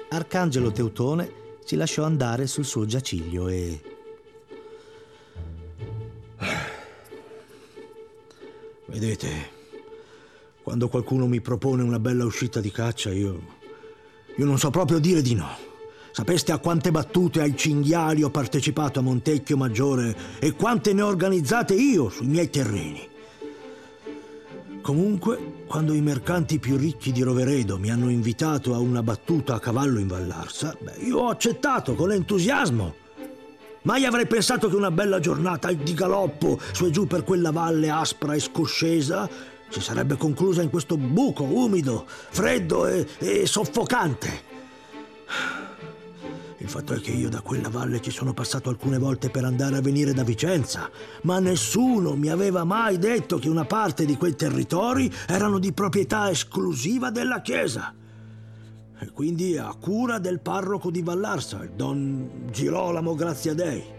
Arcangelo Teutone si lasciò andare sul suo giaciglio e... Vedete, quando qualcuno mi propone una bella uscita di caccia, io non so proprio dire di no. Sapeste a quante battute ai cinghiali ho partecipato a Montecchio Maggiore e quante ne ho organizzate io sui miei terreni. Comunque, quando i mercanti più ricchi di Roveredo mi hanno invitato a una battuta a cavallo in Vallarsa, io ho accettato con entusiasmo. Mai avrei pensato che una bella giornata di galoppo su e giù per quella valle aspra e scoscesa si sarebbe conclusa in questo buco umido, freddo e soffocante. Il fatto è che io da quella valle ci sono passato alcune volte per andare a venire da Vicenza, ma nessuno mi aveva mai detto che una parte di quei territori erano di proprietà esclusiva della Chiesa. E quindi a cura del parroco di Vallarsa, il don Girolamo Graziadei.